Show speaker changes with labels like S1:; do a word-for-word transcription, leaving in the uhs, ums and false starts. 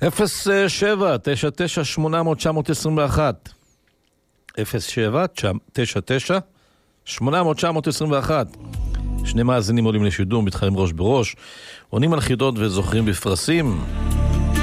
S1: אפס שבע תשע תשע שמונה אפס אפס תשע אפס אחת אפס שבע תשע תשע שמונה אפס אפס תשע אפס אחת. שני מאזינים עולים לשידור, מתחרים ראש בראש, עונים על חידות וזוכרים בפרסים.